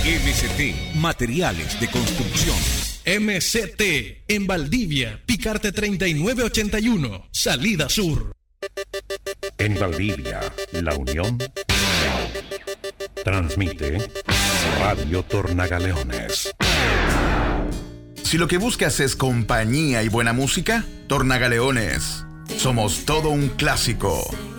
MCT Materiales de Construcción. MCT en Valdivia, Picarte 3981, Salida Sur. En Valdivia, La Unión. Transmite Radio Tornagaleones. Si lo que buscas es compañía y buena música, Tornagaleones. Somos todo un clásico.